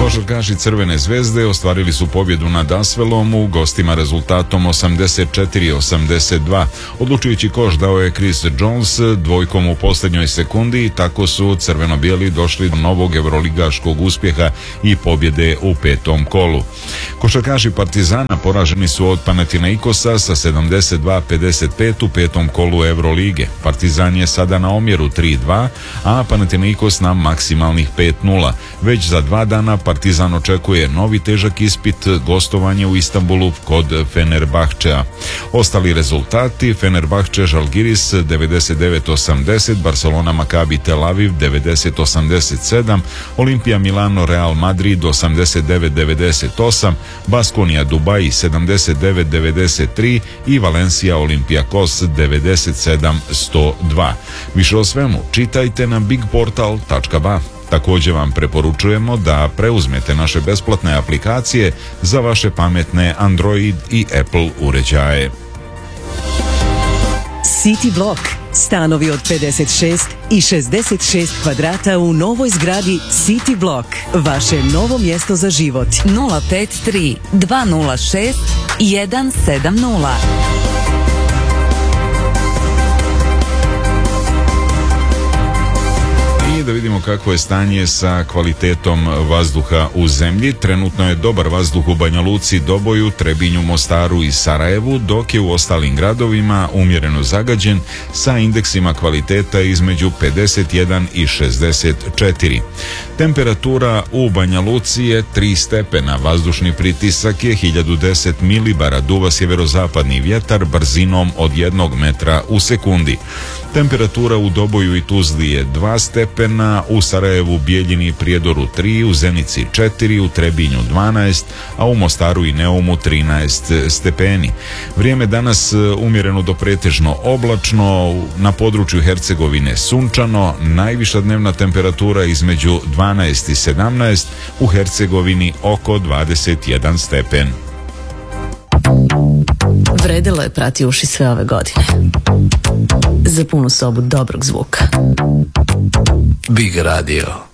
Košarkaši Crvene zvezde ostvarili su pobjedu nad Asvelom u gostima rezultatom 84-82. Odlučujući koš dao je Chris Jones dvojkom u posljednjoj sekundi i tako su crveno-bijeli došli do novog evroligaškog uspjeha i pobjede u petom kolu. Košarkaši Partizana poraženi su od Panathinaikosa sa 72-55 u petom kolu Evrolige. Partizan je sada na omjeru 3-2, a Panathinaikos na maksimalnih 5-0. Već za 2 dana Partizan očekuje novi težak ispit, gostovanje u Istanbulu kod Fenerbahčea. Ostali rezultati: Fenerbahče Žalgiris 99-80, Barcelona Maccabi Tel Aviv 90-87, Olimpija Milano Real Madrid 89-98, Baskonija Dubai 79-93 i Valencia Olympiakos 97-102. Više o svemu čitajte na bigportal.ba. Također vam preporučujemo da preuzmete naše besplatne aplikacije za vaše pametne Android i Apple uređaje. City Block. Stanovi od 56 i 66 kvadrata u novoj zgradi City Block. Vaše novo mjesto za život. 053 206 170. Da vidimo kako je stanje sa kvalitetom vazduha u zemlji. Trenutno je dobar vazduh u Banja Luci, Doboju, Trebinju, Mostaru i Sarajevu, dok je u ostalim gradovima umjereno zagađen sa indeksima kvaliteta između 51 i 64. Temperatura u Banja Luci je 3 stepena, vazdušni pritisak je 1010 milibara, duva sjeverozapadni vjetar brzinom od 1 metra u sekundi. Temperatura u Doboju i Tuzli je 2 stepena, u Sarajevu, Bijeljini i Prijedoru 3, u Zenici 4, u Trebinju 12, a u Mostaru i Neumu 13 stepeni. Vrijeme danas umjereno do pretežno oblačno, na području Hercegovine sunčano, najviša dnevna temperatura između 12 i 17, u Hercegovini oko 21 stepen. Vredelo je prati uši sve ove godine. Za punu sobu dobrog zvuka. Big Radio.